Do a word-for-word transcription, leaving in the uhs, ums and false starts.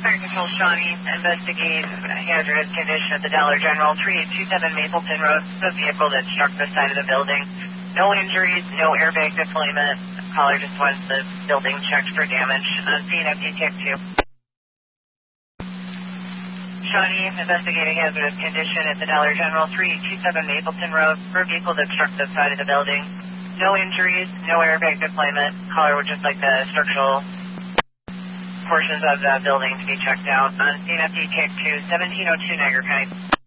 Fire Control Shawnee, investigate hazardous condition at the Dollar General, three eight two seven Mapleton Road, the vehicle that struck the side of the building. No injuries, no airbag deployment. Caller just wants the building checked for damage. On scene, F D Tech two. Shawnee, investigating hazardous condition at the Dollar General, three eight two seven Mapleton Road, for a vehicle that struck the side of the building. No injuries, no airbag deployment. Caller would just like the structural portions of the building to be checked out. On scene, F D Tech two, seventeen oh two Niagara County.